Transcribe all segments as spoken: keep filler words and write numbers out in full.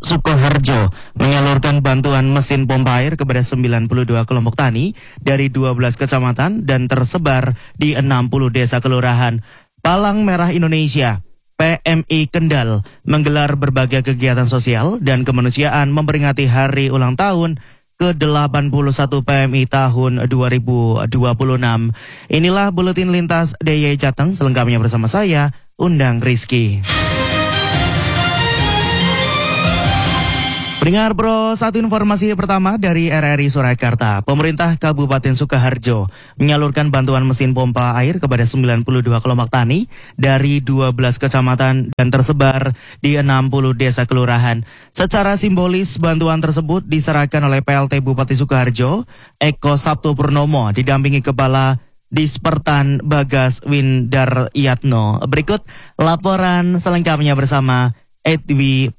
Sukoharjo menyalurkan bantuan mesin pompa air kepada sembilan puluh dua kelompok tani dari dua belas kecamatan dan tersebar di enam puluh desa kelurahan. Palang Merah Indonesia P M I Kendal menggelar berbagai kegiatan sosial dan kemanusiaan memperingati hari ulang tahun ke delapan puluh satu P M I tahun dua ribu dua puluh enam. Inilah buletin lintas D I Y Jateng, selengkapnya bersama saya, Undang Rizky. Pendengar Bro, satu informasi pertama dari R R I Surakarta. Pemerintah Kabupaten Sukoharjo menyalurkan bantuan mesin pompa air kepada sembilan puluh dua kelompok tani dari dua belas kecamatan dan tersebar di enam puluh desa kelurahan. Secara simbolis, bantuan tersebut diserahkan oleh P L T Bupati Sukoharjo, Eko Sabto Purnomo, didampingi Kepala Dispertan Bagas Windaryatno. Berikut laporan selengkapnya bersama Edwi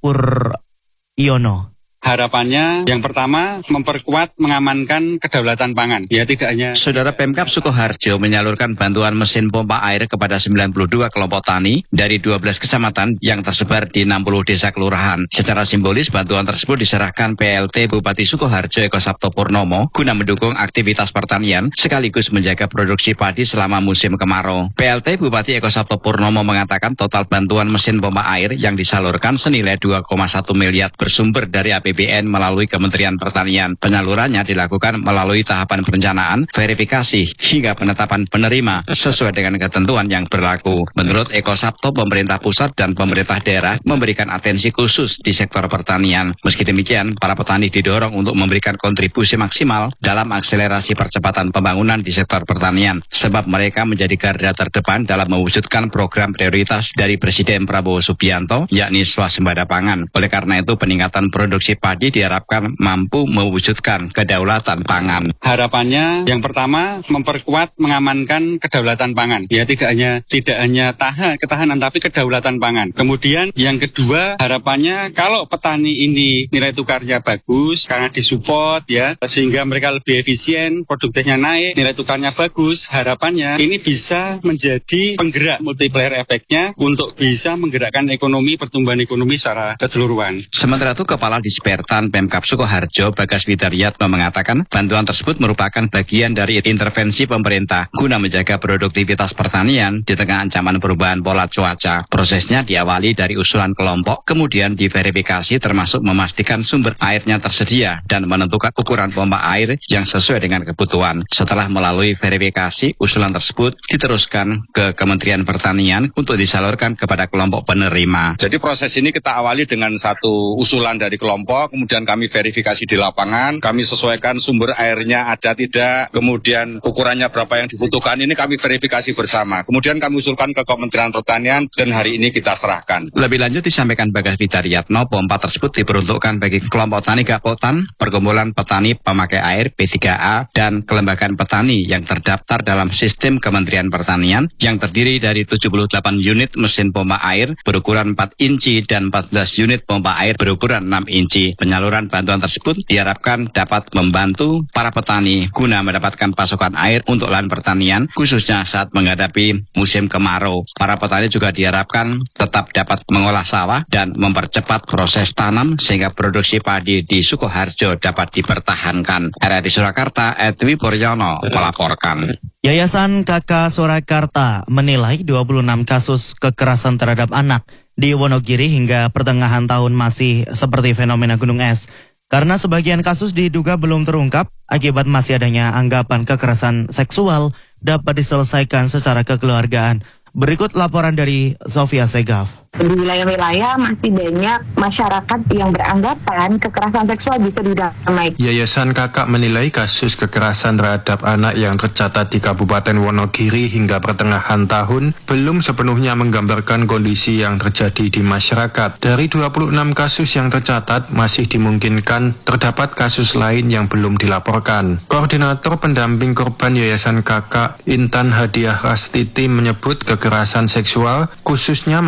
Puryono. Harapannya yang pertama memperkuat mengamankan kedaulatan pangan. Ya tidak hanya Saudara Pemkab Sukoharjo menyalurkan bantuan mesin pompa air kepada sembilan puluh dua kelompok tani dari dua belas kecamatan yang tersebar di enam puluh desa kelurahan. Secara simbolis bantuan tersebut diserahkan P L T Bupati Sukoharjo Eko Sabto Purnomo guna mendukung aktivitas pertanian sekaligus menjaga produksi padi selama musim kemarau. P L T Bupati Eko Sabto Purnomo mengatakan total bantuan mesin pompa air yang disalurkan senilai dua koma satu miliar bersumber dari A P B N melalui Kementerian Pertanian. Penyalurannya dilakukan melalui tahapan perencanaan, verifikasi, hingga penetapan penerima sesuai dengan ketentuan yang berlaku. Menurut Eko Sabto, pemerintah pusat dan pemerintah daerah memberikan atensi khusus di sektor pertanian. Meski demikian, para petani didorong untuk memberikan kontribusi maksimal dalam akselerasi percepatan pembangunan di sektor pertanian, sebab mereka menjadi garda terdepan dalam mewujudkan program prioritas dari Presiden Prabowo Subianto, yakni swasembada pangan. Oleh karena itu, peningkatan produksi padi diharapkan mampu mewujudkan kedaulatan pangan. Harapannya yang pertama memperkuat mengamankan kedaulatan pangan. Ya tidak hanya tidak hanya tahan ketahanan tapi kedaulatan pangan. Kemudian yang kedua harapannya kalau petani ini nilai tukarnya bagus karena disupport ya sehingga mereka lebih efisien, produktifnya naik, nilai tukarnya bagus. Harapannya ini bisa menjadi penggerak multiplier efeknya untuk bisa menggerakkan ekonomi, pertumbuhan ekonomi secara keseluruhan. Sementara itu Kepala Dispertan Pemkab Sukoharjo Bagas Windaryatno mengatakan bantuan tersebut merupakan bagian dari intervensi pemerintah guna menjaga produktivitas pertanian di tengah ancaman perubahan pola cuaca. Prosesnya diawali dari usulan kelompok, kemudian diverifikasi termasuk memastikan sumber airnya tersedia dan menentukan ukuran pompa air yang sesuai dengan kebutuhan. Setelah melalui verifikasi, usulan tersebut diteruskan ke Kementerian Pertanian untuk disalurkan kepada kelompok penerima. Jadi proses ini kita awali dengan satu usulan dari kelompok, kemudian kami verifikasi di lapangan, kami sesuaikan sumber airnya ada tidak, kemudian ukurannya berapa yang dibutuhkan, ini kami verifikasi bersama. Kemudian kami usulkan ke Kementerian Pertanian dan hari ini kita serahkan. Lebih lanjut disampaikan Bagas Windaryatno, pompa tersebut diperuntukkan bagi kelompok tani Gapotan, Perkumpulan Petani Pemakai Air P tiga A, dan kelembagaan petani yang terdaftar dalam sistem Kementerian Pertanian yang terdiri dari tujuh puluh delapan unit mesin pompa air berukuran empat inci dan empat belas unit pompa air berukuran enam inci. Penyaluran bantuan tersebut diharapkan dapat membantu para petani guna mendapatkan pasokan air untuk lahan pertanian, khususnya saat menghadapi musim kemarau. Para petani juga diharapkan tetap dapat mengolah sawah dan mempercepat proses tanam sehingga produksi padi di Sukoharjo dapat dipertahankan. R R I Surakarta, Edwi Puryono melaporkan. Yayasan K K Surakarta menilai dua puluh enam kasus kekerasan terhadap anak di Wonogiri hingga pertengahan tahun masih seperti fenomena gunung es. Karena sebagian kasus diduga belum terungkap, akibat masih adanya anggapan kekerasan seksual dapat diselesaikan secara kekeluargaan. Berikut laporan dari Sofia Segaf. Di wilayah-wilayah masih banyak masyarakat yang beranggapan kekerasan seksual bisa didamaikan. Yayasan Kakak menilai kasus kekerasan terhadap anak yang tercatat di Kabupaten Wonogiri hingga pertengahan tahun belum sepenuhnya menggambarkan kondisi yang terjadi di masyarakat. Dari dua puluh enam kasus yang tercatat, masih dimungkinkan terdapat kasus lain yang belum dilaporkan. Koordinator pendamping korban Yayasan Kakak, Intan Hadiah Rastiti, menyebut kekerasan seksual khususnya masih menjadi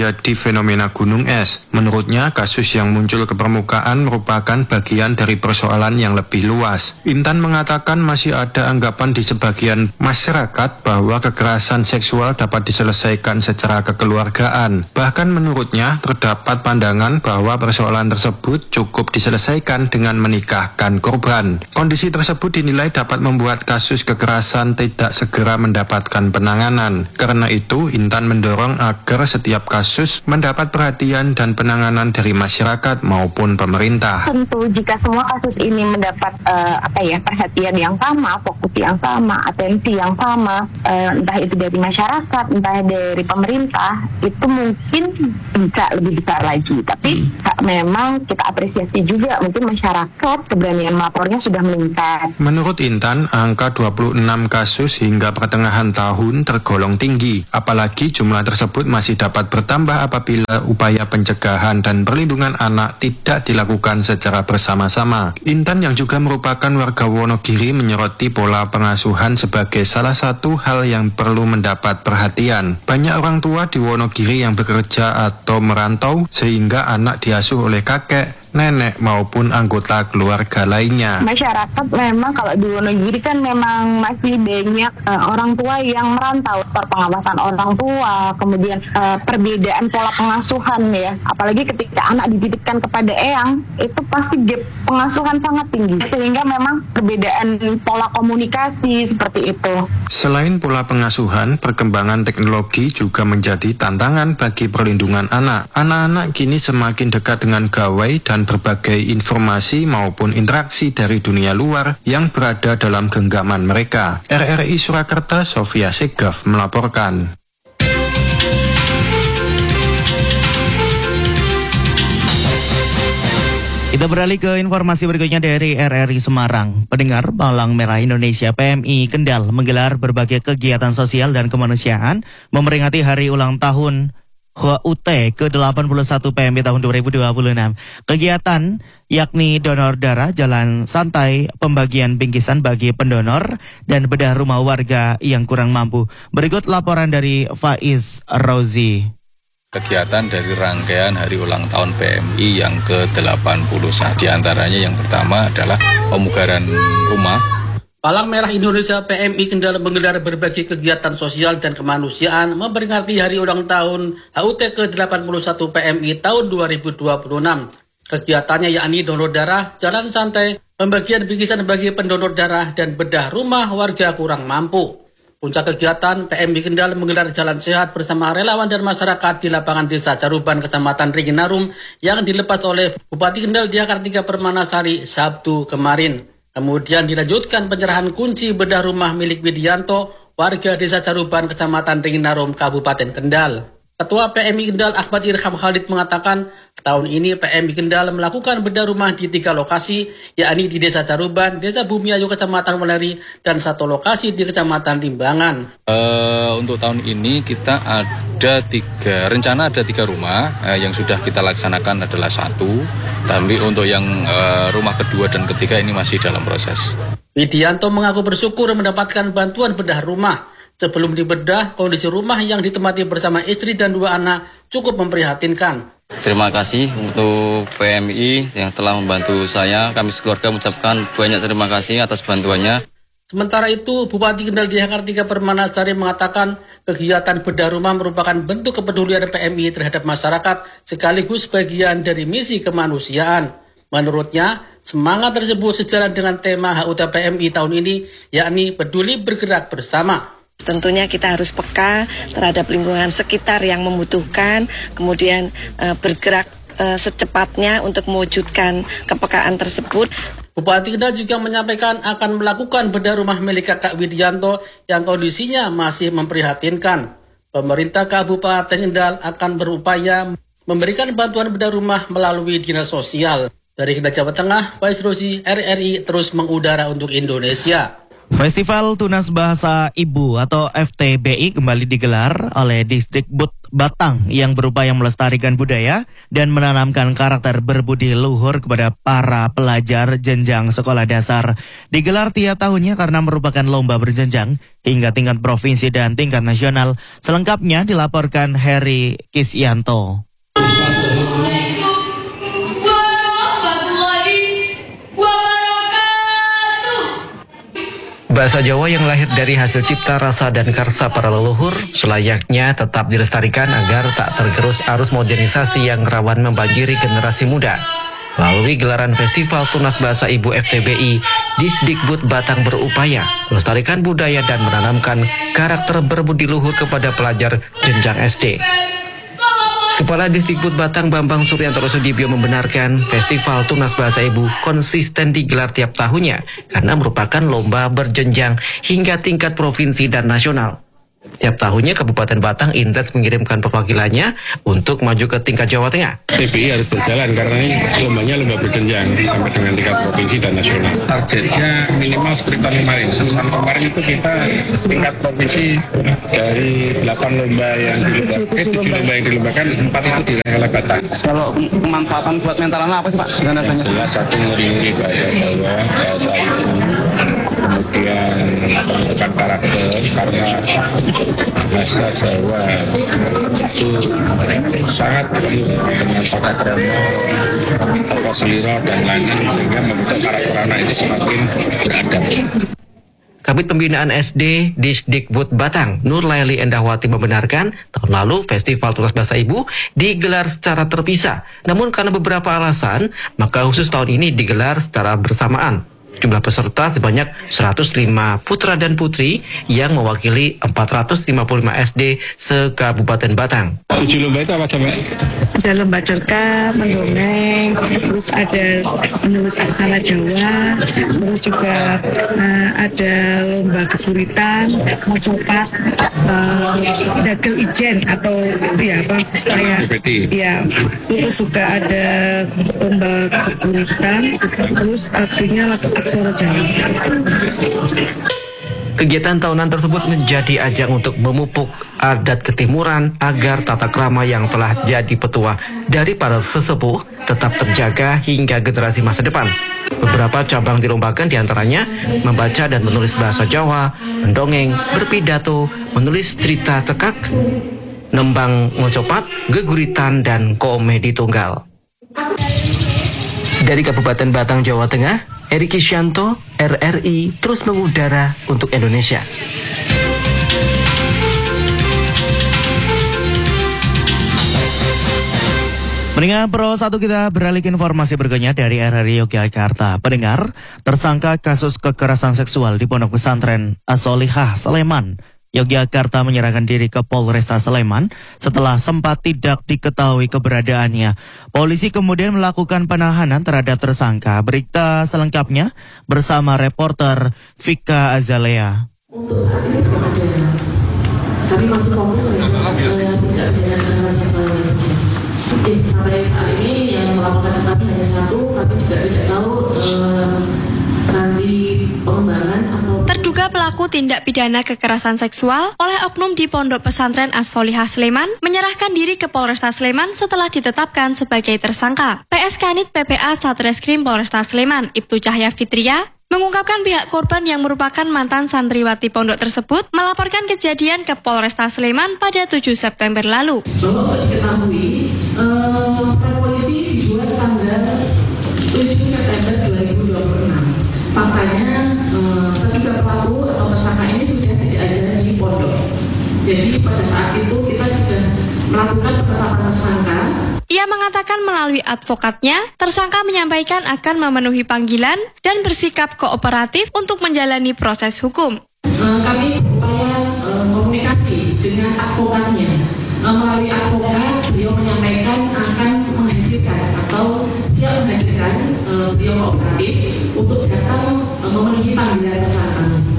menjadi fenomena gunung es. Menurutnya, kasus yang muncul ke permukaan merupakan bagian dari persoalan yang lebih luas. Intan mengatakan masih ada anggapan di sebagian masyarakat bahwa kekerasan seksual dapat diselesaikan secara kekeluargaan. Bahkan menurutnya, terdapat pandangan bahwa persoalan tersebut cukup diselesaikan dengan menikahkan korban. Kondisi tersebut dinilai dapat membuat kasus kekerasan tidak segera mendapatkan penanganan. Karena itu, Intan mendorong agar setiap kasus mendapat perhatian dan penanganan dari masyarakat maupun pemerintah. Tentu jika semua kasus ini mendapat uh, apa ya perhatian yang sama, fokus yang sama, atensi yang sama, uh, entah itu dari masyarakat, entah dari pemerintah, itu mungkin bisa lebih besar lagi. Tapi hmm. memang kita apresiasi juga mungkin masyarakat keberanian melapornya sudah meningkat. Menurut Intan, angka dua puluh enam kasus hingga pertengahan tahun tergolong tinggi, apalagi jumlah tersebut masih dapat bertambah apabila upaya pencegahan dan perlindungan anak tidak dilakukan secara bersama-sama. Intan yang juga merupakan warga Wonogiri menyoroti pola pengasuhan sebagai salah satu hal yang perlu mendapat perhatian. Banyak orang tua di Wonogiri yang bekerja atau merantau sehingga anak diasuh oleh kakek, nenek maupun anggota keluarga lainnya. Masyarakat memang kalau di Wonogiri kan memang masih banyak uh, orang tua yang merantau. Pengawasan orang tua, kemudian uh, perbedaan pola pengasuhan ya. Apalagi ketika anak dititipkan kepada eyang, itu pasti gap pengasuhan sangat tinggi. Sehingga memang perbedaan pola komunikasi seperti itu. Selain pola pengasuhan, perkembangan teknologi juga menjadi tantangan bagi perlindungan anak. Anak-anak kini semakin dekat dengan gawai dan berbagai informasi maupun interaksi dari dunia luar yang berada dalam genggaman mereka. R R I Surakarta, Sofia Segaf melaporkan. Kita beralih ke informasi berikutnya dari R R I Semarang. Pendengar, Palang Merah Indonesia P M I Kendal menggelar berbagai kegiatan sosial dan kemanusiaan memperingati hari ulang tahun H U T ke delapan puluh satu P M I tahun dua ribu dua puluh enam. Kegiatan yakni donor darah, jalan santai, pembagian bingkisan bagi pendonor, dan bedah rumah warga yang kurang mampu. Berikut laporan dari Faiz Rozi. Kegiatan dari rangkaian hari ulang tahun P M I yang ke delapan puluh satu. Di antaranya yang pertama adalah pemugaran rumah. Palang Merah Indonesia P M I Kendal menggelar berbagai kegiatan sosial dan kemanusiaan memperingati hari ulang tahun H U T ke delapan puluh satu P M I tahun dua ribu dua puluh enam. Kegiatannya yakni donor darah, jalan santai, pembagian bingkisan bagi pendonor darah, dan bedah rumah warga kurang mampu. Puncak kegiatan, P M I Kendal menggelar jalan sehat bersama relawan dan masyarakat di lapangan Desa Caruban, Kecamatan Ringinarum yang dilepas oleh Bupati Kendal Diakartika Permanasari Sabtu kemarin. Kemudian dilanjutkan penyerahan kunci bedah rumah milik Widianto, warga Desa Caruban, Kecamatan Ringinarum, Kabupaten Kendal. Ketua P M I Kendal Ahmad Irham Khalid mengatakan, tahun ini P M I Kendal melakukan bedah rumah di tiga lokasi, yakni di Desa Caruban, Desa Bumiayu, Kecamatan Weleri, dan satu lokasi di Kecamatan Limbangan. Uh, untuk tahun ini kita ada tiga, rencana ada tiga rumah, uh, yang sudah kita laksanakan adalah satu, tapi untuk yang uh, rumah kedua dan ketiga ini masih dalam proses. Widianto mengaku bersyukur mendapatkan bantuan bedah rumah. Sebelum dibedah, kondisi rumah yang ditempati bersama istri dan dua anak cukup memprihatinkan. Terima kasih untuk P M I yang telah membantu saya. Kami sekeluarga mengucapkan banyak terima kasih atas bantuannya. Sementara itu, Bupati Kendal Diakartika Permanasari mengatakan kegiatan bedah rumah merupakan bentuk kepedulian P M I terhadap masyarakat sekaligus bagian dari misi kemanusiaan. Menurutnya, semangat tersebut sejalan dengan tema H U T P M I tahun ini, yakni peduli bergerak bersama. Tentunya kita harus peka terhadap lingkungan sekitar yang membutuhkan, kemudian e, bergerak e, secepatnya untuk mewujudkan kepekaan tersebut. Bupati Kendal juga menyampaikan akan melakukan bedah rumah milik Kakak Widianto yang kondisinya masih memprihatinkan. Pemerintah Kabupaten Kendal akan berupaya memberikan bantuan bedah rumah melalui Dinas Sosial. Dari Kendal, Jawa Tengah, Faiz Rozi, R R I terus mengudara untuk Indonesia. Festival Tunas Bahasa Ibu atau F T B I kembali digelar oleh Disdikbud Batang yang berupaya melestarikan budaya dan menanamkan karakter berbudi luhur kepada para pelajar jenjang sekolah dasar. Digelar tiap tahunnya karena merupakan lomba berjenjang hingga tingkat provinsi dan tingkat nasional. Selengkapnya dilaporkan Heri Kisyanto. Bahasa Jawa yang lahir dari hasil cipta rasa dan karsa para leluhur selayaknya tetap dilestarikan agar tak tergerus arus modernisasi yang rawan membanjiri generasi muda. Melalui gelaran Festival Tunas Bahasa Ibu F T B I, Disdikbud Batang berupaya melestarikan budaya dan menanamkan karakter berbudi luhur kepada pelajar jenjang S D. Kepala Disdikbud Batang Bambang Suryanto Sudibyo membenarkan Festival Tunas Bahasa Ibu konsisten digelar tiap tahunnya karena merupakan lomba berjenjang hingga tingkat provinsi dan nasional. Tiap tahunnya Kabupaten Batang intens mengirimkan perwakilannya untuk maju ke tingkat Jawa Tengah. T B I harus berjalan karena ini lombanya lomba berjenjang sampai dengan tingkat provinsi dan nasional. Targetnya minimal seperti tahun kemarin. Tahun kemarin itu kita tingkat provinsi dari delapan lomba yang dilombakan, eh tujuh lomba yang dilombakan, empat itu di Rangkala Batang. Kalau pemanfaatan buat mental anak apa sih Pak? Dengan adanya? Jelas satu melindungi bahasa Jawa, bahasa ibu, kemudian pembentukan karakter karena bahasa Jawa itu sangat penuh dengan tata krama, tata selira dan lain-lain sehingga membentuk karakter anak itu semakin beradab. Kabid Pembinaan S D Disdikbud Batang, Nur Laili Endahwati membenarkan tahun lalu Festival Tunas Bahasa Ibu digelar secara terpisah. Namun karena beberapa alasan, maka khusus tahun ini digelar secara bersamaan. Jumlah peserta sebanyak seratus lima putra dan putri yang mewakili empat ratus lima puluh lima S D se-Kabupaten Batang. Tujuh lomba itu apa coba? Ada lomba cerita, mendongeng, terus ada menulis aksara Jawa, terus juga uh, ada lomba keburitan, mencopat, uh, dagel ijen atau ya apa saya, ya, terus juga ada lomba keburitan, terus artinya lagu aksara Jawa. Kegiatan tahunan tersebut menjadi ajang untuk memupuk adat ketimuran agar tata krama yang telah jadi petua dari para sesepuh tetap terjaga hingga generasi masa depan. Beberapa cabang dilombakan diantaranya membaca dan menulis bahasa Jawa, mendongeng, berpidato, menulis cerita cekak, nembang ngocopat, geguritan, dan komedi tunggal. Dari Kabupaten Batang, Jawa Tengah, Heri Kisyanto, R R I terus mengudara untuk Indonesia. Pendengar Pro satu kita beralih ke informasi berikutnya dari R R I Yogyakarta. Pendengar, tersangka kasus kekerasan seksual di Pondok Pesantren As-Solihah Sleman, Yogyakarta menyerahkan diri ke Polresta Sleman setelah sempat tidak diketahui keberadaannya. Polisi kemudian melakukan penahanan terhadap tersangka. Berita selengkapnya bersama reporter Vika Azalea. Untuk saat ini belum ada. Kami masih fokus dengan tidak pidana kekerasan seksual Indonesia. Eh, sampai saat ini yang melaporkan kami hanya satu. Kami juga tidak tahu eh, nanti pengembangan atau terduga pelaku tindak pidana kekerasan seksual oleh oknum di Pondok Pesantren As-Solihah Sleman menyerahkan diri ke Polresta Sleman setelah ditetapkan sebagai tersangka. P S Kanit P P A Satreskrim Polresta Sleman, Ibtu Cahya Fitria, mengungkapkan pihak korban yang merupakan mantan santriwati pondok tersebut melaporkan kejadian ke Polresta Sleman pada tujuh September lalu. Bahwa untuk diketahui, uh, polisi dibuat tanggal tujuh September dua ribu dua puluh enam. Faktanya uh, terduga pelaku atau tersangka ini sudah tidak ada di pondok. Jadi pada saat itu kita sudah melakukan penetapan tersangka. Ia mengatakan melalui advokatnya, tersangka menyampaikan akan memenuhi panggilan dan bersikap kooperatif untuk menjalani proses hukum. Uh, kami berupaya uh, komunikasi dengan advokatnya. Uh, melalui advokat, beliau menyampaikan akan menghadirkan atau siap menghadirkan uh, beliau kooperatif untuk datang uh, memenuhi panggilan tersangka.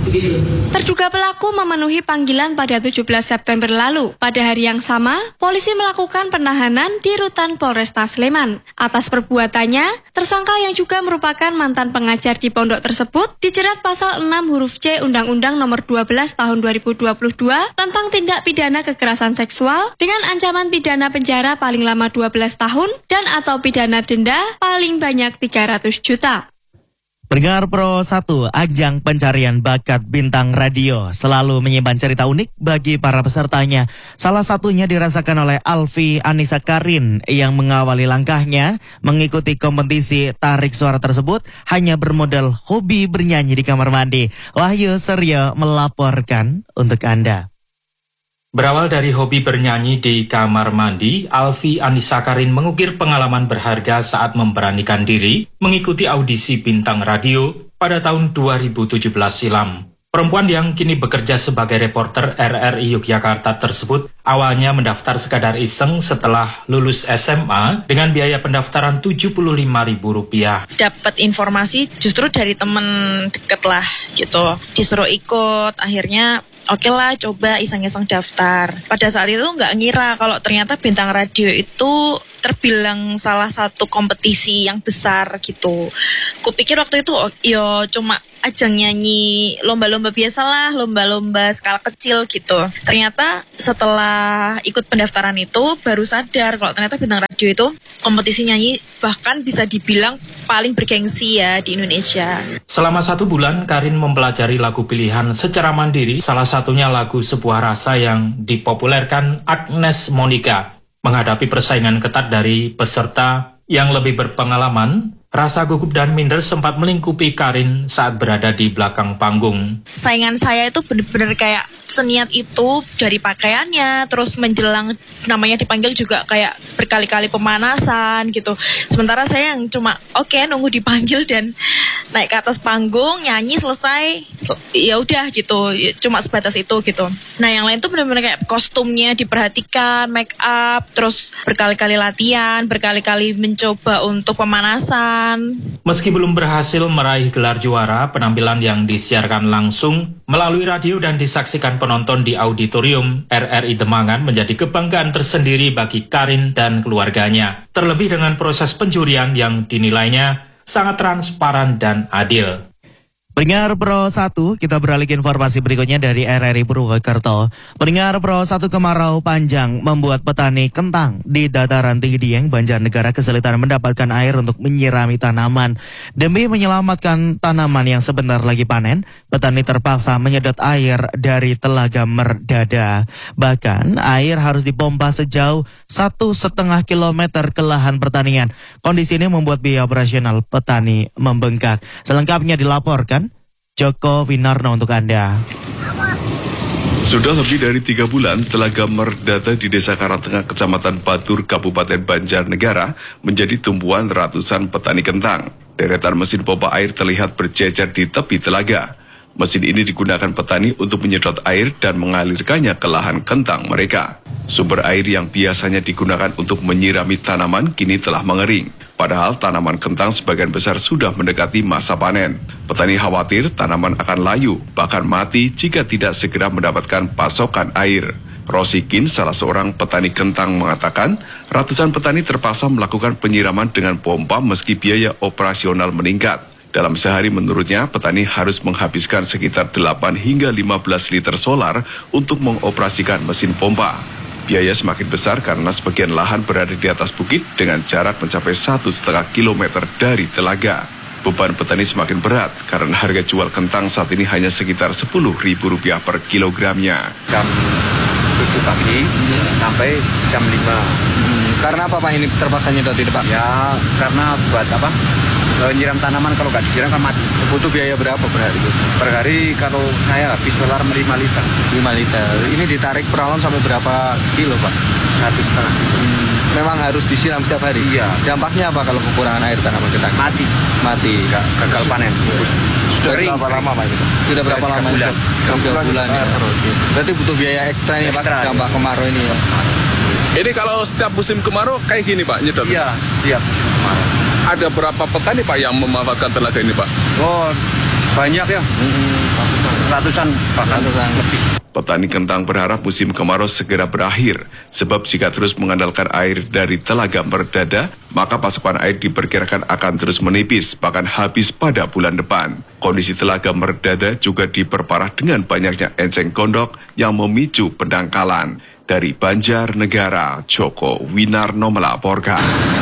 begitu. Terduga pelaku memenuhi panggilan pada tujuh belas September lalu. Pada hari yang sama, polisi melakukan penahanan di Rutan Polresta Sleman. Atas perbuatannya, tersangka yang juga merupakan mantan pengajar di pondok tersebut dijerat pasal enam huruf C Undang-Undang Nomor dua belas Tahun dua ribu dua puluh dua tentang tindak pidana kekerasan seksual dengan ancaman pidana penjara paling lama dua belas tahun dan atau pidana denda paling banyak tiga ratus juta. Pendengar Pro satu, ajang pencarian bakat bintang radio selalu menyimpan cerita unik bagi para pesertanya. Salah satunya dirasakan oleh Alfi Anissa Karin yang mengawali langkahnya mengikuti kompetisi tarik suara tersebut hanya bermodal hobi bernyanyi di kamar mandi. Wahyu Seryo melaporkan untuk Anda. Berawal dari hobi bernyanyi di kamar mandi, Alfi Anissa Karin mengukir pengalaman berharga saat memberanikan diri mengikuti audisi bintang radio pada tahun dua ribu tujuh belas silam. Perempuan yang kini bekerja sebagai reporter R R I Yogyakarta tersebut awalnya mendaftar sekadar iseng setelah lulus S M A dengan biaya pendaftaran tujuh puluh lima ribu rupiah. Dapat informasi justru dari temen deket lah gitu, disuruh ikut, akhirnya oke lah, coba iseng-iseng daftar. Pada saat itu nggak ngira kalau ternyata bintang radio itu terbilang salah satu kompetisi yang besar gitu. Kupikir waktu itu yo cuma ajang nyanyi, lomba-lomba biasalah, lomba-lomba skala kecil gitu. Ternyata setelah ikut pendaftaran itu baru sadar kalau ternyata bintang radio itu kompetisi nyanyi bahkan bisa dibilang paling bergengsi ya di Indonesia. Selama satu bulan, Karin mempelajari lagu pilihan secara mandiri, salah satunya lagu Sebuah Rasa yang dipopulerkan Agnes Monica. Menghadapi persaingan ketat dari peserta yang lebih berpengalaman, rasa gugup dan minder sempat melingkupi Karin saat berada di belakang panggung. Saingan saya itu benar-benar kayak seniat itu dari pakaiannya, terus menjelang namanya dipanggil juga kayak berkali-kali pemanasan gitu. Sementara saya yang cuma oke okay, nunggu dipanggil dan naik ke atas panggung, nyanyi selesai, ya udah gitu, cuma sebatas itu gitu. Nah yang lain tuh benar-benar kayak kostumnya diperhatikan, make up, terus berkali-kali latihan, berkali-kali mencoba untuk pemanasan. Meski belum berhasil meraih gelar juara, penampilan yang disiarkan langsung melalui radio dan disaksikan penonton di auditorium R R I Demangan menjadi kebanggaan tersendiri bagi Karin dan keluarganya. Terlebih dengan proses penjurian yang dinilainya sangat transparan dan adil. Pendengar Pro satu, kita beralih ke informasi berikutnya dari R R I Purwokerto. Pendengar Pro satu, kemarau panjang membuat petani kentang di dataran tinggi Dieng, Banjarnegara kesulitan mendapatkan air untuk menyirami tanaman. Demi menyelamatkan tanaman yang sebentar lagi panen, petani terpaksa menyedot air dari Telaga Merdada. Bahkan air harus dipompa sejauh satu setengah kilometer ke lahan pertanian. Kondisi ini membuat biaya operasional petani membengkak. Selengkapnya dilaporkan Joko Winarno untuk Anda. Sudah lebih dari tiga bulan, Telaga Merdada di Desa Karangtengah, Kecamatan Batur, Kabupaten Banjarnegara menjadi tumpuan ratusan petani kentang. Deretan mesin pompa air terlihat berjejer di tepi telaga. Mesin ini digunakan petani untuk menyedot air dan mengalirkannya ke lahan kentang mereka. Sumber air yang biasanya digunakan untuk menyirami tanaman kini telah mengering. Padahal tanaman kentang sebagian besar sudah mendekati masa panen. Petani khawatir tanaman akan layu, bahkan mati jika tidak segera mendapatkan pasokan air. Rosikin, salah seorang petani kentang, mengatakan ratusan petani terpaksa melakukan penyiraman dengan pompa meski biaya operasional meningkat. Dalam sehari menurutnya, petani harus menghabiskan sekitar delapan hingga lima belas liter solar untuk mengoperasikan mesin pompa. Biaya semakin besar karena sebagian lahan berada di atas bukit dengan jarak mencapai satu setengah kilometer dari telaga. Beban petani semakin berat karena harga jual kentang saat ini hanya sekitar sepuluh ribu rupiah per kilogramnya. Jam tujuh pagi sampai jam lima. Hmm, karena apa Pak ini terpaksa nyedot ini Pak? Ya karena buat apa? Nyiram tanaman kalau nggak disiram kan mati. Butuh biaya berapa per hari? Per hari kalau saya habis solar lima liter. lima liter. Ini ditarik per alon sampai berapa kilo Pak? Satu setengah. Hmm, memang harus disiram setiap hari? Iya. Dampaknya apa kalau kekurangan air tanaman kita? Mati. Mati. Gak, gagal panen. Sudah Kering. berapa lama Pak itu? Sudah berapa Sudah lama? Bulan. Tiga bulan ya. Berarti butuh biaya ekstra ini Pak, dampak kemarau ini ya. Ini kalau setiap musim kemarau kayak gini Pak nyedot? Iya, setiap musim kemarau. Ada berapa petani Pak yang memanfaatkan tenaga ini Pak? Oh, banyak ya. Hmm. Ratusan, bahkan ratusan lebih. Petani kentang berharap musim kemarau segera berakhir, sebab jika terus mengandalkan air dari Telaga Merdada, maka pasokan air diperkirakan akan terus menipis, bahkan habis pada bulan depan. Kondisi Telaga Merdada juga diperparah dengan banyaknya enceng gondok yang memicu pendangkalan. Dari Banjarnegara, Joko Winarno melaporkan.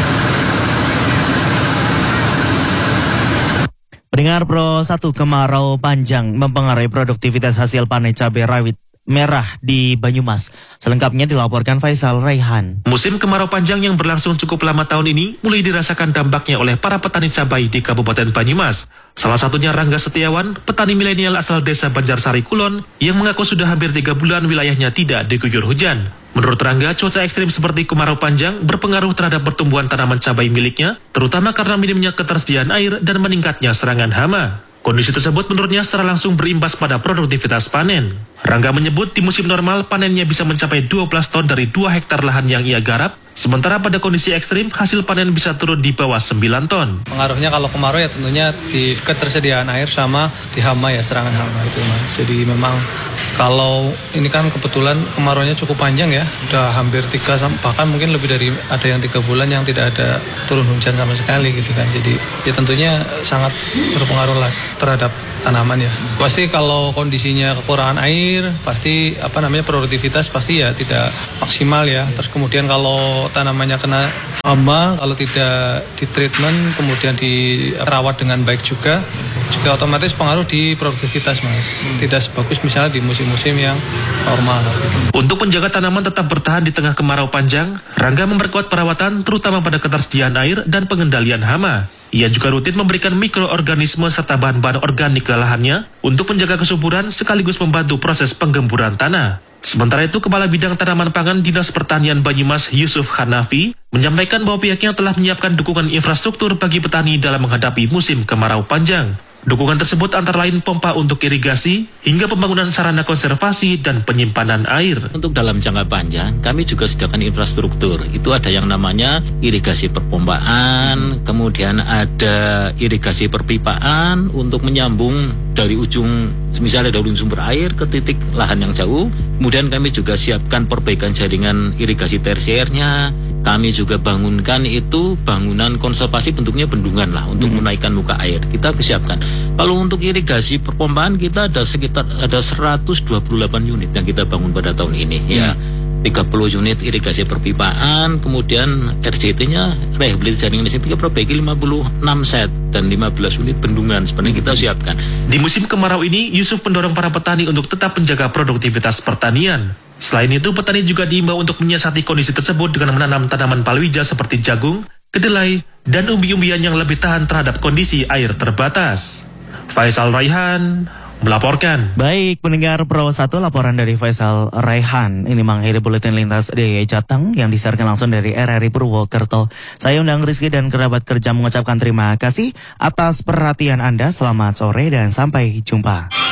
Pendengar Pro satu, kemarau panjang mempengaruhi produktivitas hasil panen cabai rawit merah di Banyumas. Selengkapnya dilaporkan Faisal Raihan. Musim kemarau panjang yang berlangsung cukup lama tahun ini mulai dirasakan dampaknya oleh para petani cabai di Kabupaten Banyumas. Salah satunya Rangga Setiawan, petani milenial asal desa Banjarsari Kulon, yang mengaku sudah hampir tiga bulan wilayahnya tidak diguyur hujan. Menurut Rangga, cuaca ekstrim seperti kemarau panjang berpengaruh terhadap pertumbuhan tanaman cabai miliknya, terutama karena minimnya ketersediaan air dan meningkatnya serangan hama. Kondisi tersebut menurutnya secara langsung berimbas pada produktivitas panen. Rangga menyebut di musim normal panennya bisa mencapai dua belas ton dari dua hektar lahan yang ia garap, sementara pada kondisi ekstrim hasil panen bisa turun di bawah sembilan ton. Pengaruhnya kalau kemarau ya tentunya di ketersediaan air sama di hama ya, serangan hama itu mas. Jadi memang kalau ini kan kebetulan kemaraunya cukup panjang ya, udah hampir tiga bahkan mungkin lebih dari ada yang tiga bulan yang tidak ada turun hujan sama sekali gitu kan. Jadi ya tentunya sangat berpengaruh lah terhadap tanaman ya. Pasti kalau kondisinya kekurangan air, pasti apa namanya produktivitas pasti ya tidak maksimal ya. Terus kemudian kalau tanamannya kena hama, kalau tidak di treatment kemudian dirawat dengan baik juga, juga otomatis pengaruh di produktivitas mas. Tidak sebagus misalnya di musim-musim yang normal. Untuk menjaga tanaman tetap bertahan di tengah kemarau panjang, Rangga memperkuat perawatan terutama pada ketersediaan air dan pengendalian hama. Ia juga rutin memberikan mikroorganisme serta bahan-bahan organik ke lahannya untuk menjaga kesuburan sekaligus membantu proses penggemburan tanah. Sementara itu, Kepala Bidang Tanaman Pangan Dinas Pertanian Banyumas Yusuf Hanafi menyampaikan bahwa pihaknya telah menyiapkan dukungan infrastruktur bagi petani dalam menghadapi musim kemarau panjang. Dukungan tersebut antara lain pompa untuk irigasi hingga pembangunan sarana konservasi dan penyimpanan air. Untuk dalam jangka panjang, kami juga sediakan infrastruktur. Itu ada yang namanya irigasi perpompaan, kemudian ada irigasi perpipaan untuk menyambung dari ujung, misalnya dari ujung sumber air ke titik lahan yang jauh. Kemudian kami juga siapkan perbaikan jaringan irigasi tersiernya. Kami juga bangunkan itu bangunan konservasi, bentuknya bendungan lah untuk hmm. menaikkan muka air. Kita siapkan. Kalau untuk irigasi perpompaan kita ada sekitar ada seratus dua puluh delapan unit yang kita bangun pada tahun ini hmm. ya. tiga puluh unit irigasi perpipaan, kemudian R J T-nya rehabilitasi jaringan listrik kita perbaiki lima puluh enam set dan lima belas unit bendungan sebenarnya kita siapkan. Di musim kemarau ini, Yusuf mendorong para petani untuk tetap menjaga produktivitas pertanian. Selain itu, petani juga diimbau untuk menyiasati kondisi tersebut dengan menanam tanaman palawija seperti jagung, kedelai, dan umbi-umbian yang lebih tahan terhadap kondisi air terbatas. Faisal Raihan melaporkan. Baik, pendengar Pro satu, laporan dari Faisal Raihan. Ini mengakhiri buletin lintas di Jateng yang disiarkan langsung dari R R I Purwokerto. Saya undang Rizky dan kerabat kerja mengucapkan terima kasih atas perhatian Anda. Selamat sore dan sampai jumpa.